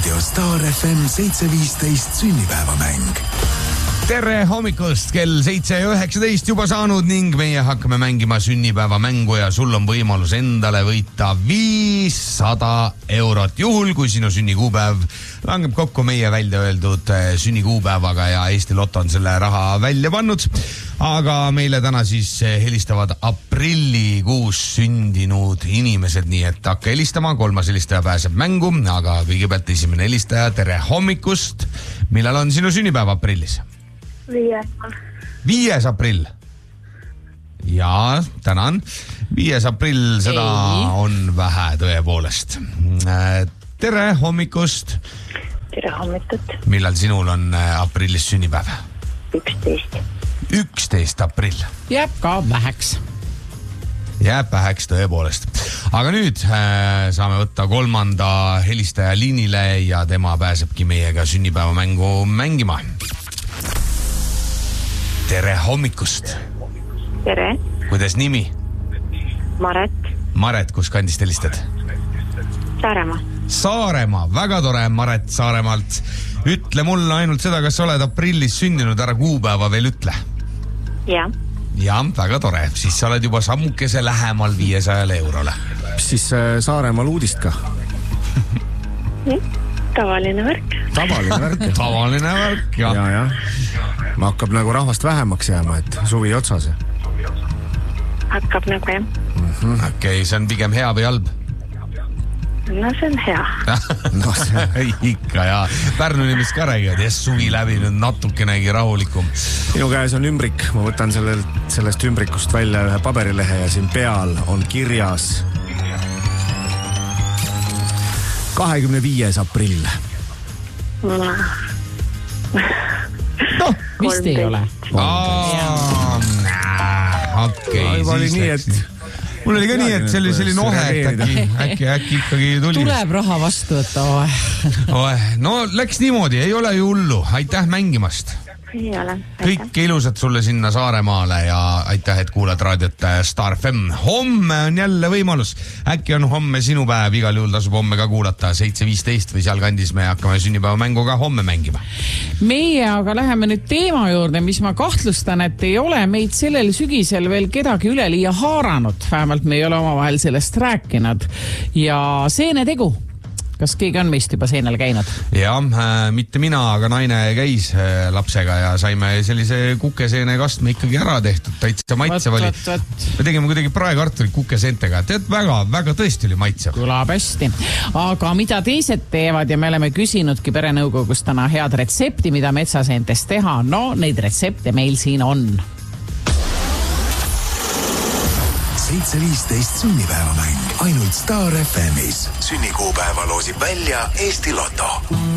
Raadio Star FM 715 sünnipäevamäng. Tere hommikust, kell 7:19 juba saanud ning meie hakkame mängima sünnipäevamängu ja sul on võimalus endale võita 500 eurot. Juhul, kui sinu sünnikuupäev langeb kokku meie välja öeldud sünnikuupäevaga ja Eesti Lotto on selle raha välja pannud. Aga meile täna siis helistavad aprillikuus sündinud inimesed, nii et hakka helistama, 3. helistaja pääseb mängu, aga kõigepealt esimene helistaja, tere hommikust. Millal on sinu sünnipäev aprillis? 5. aprill. Jaa, tänan. 5. aprill, seda on vähe tõepoolest. Tere hommikust. Tere hommikut. Millal sinul on aprillis sünnipäev? 11. aprill. Jääb ka väheks. Jääb väheks tõepoolest. Aga nüüd saame võtta 3. helistaja liinile ja tema pääsebki meiega sünnipäevamängu mängima. Tere hommikust. Tere. Kuidas nimi? Maret. Maret, kus kandist helistad? Saaremaa. Saaremaa, väga tore Maret Saaremaalt. Ütle mulle ainult seda, kas oled aprillis sündinud, ära kuupäeva veel ütle. Jah. Ja, väga tore. Siis sa oled juba sammukese lähemal 500 eurole. Siis Saaremaal uudist ka? Tavaline värk. Tavaline värk, jah. Ja. Ma hakkab nagu rahvast vähemaks jääma, et suvi otsas. Hakkab nagu, jah. Okei, see on pigem hea või halb? No see on hea. No see ikka, jaa. Pärnu inimesed ka räägivad, suvi läbi nüüd natukenegi rahulikum. Minu käes on ümbrik. Ma võtan sellest ümbrikust välja ühe paberilehe ja siin peal on kirjas 25. aprill. Vist ei ole. Okei, siis läks. Mul oli ka nii, et see oli selline ohe, et äkki ikkagi tuli. Tuleb raha vastu, et No läks niimoodi, ei ole ju hullu. Aitäh mängimast. Ei ole. Kõik ilusad sulle sinna Saaremaale ja aitäh, et kuulad raadiot Star FM. Homme on jälle võimalus. Äkki on homme sinu päev, igal juhul tasub homme ka kuulata 7:15 või seal kandis me hakkame sünnipäeva mänguga homme mängima. Meie aga läheme nüüd teema juurde, mis ma kahtlustan, et ei ole meid sellel sügisel veel kedagi üleliia haaranud. Vähemalt me ei ole omavahel sellest rääkinud. Ja seenetegu. Kas keegi on meist juba seenel käinud? Jah, mitte mina, aga naine käis lapsega ja saime sellise kukeseene kastme ikkagi ära tehtud. Täitsa maitsev oli. Me tegime kuidagi praekartuli kukeseentega. Tead, väga tõesti oli maitsev. Kõlab hästi. Aga mida teised teevad ja me oleme küsinudki perenõukogus täna head retsepti, mida metsaseentes teha. No, neid retsepte meil siin on. 7:15 sünnipäevamäng ainult Star FM'is. Sünnikuupäeva loosib välja Eesti Lotto.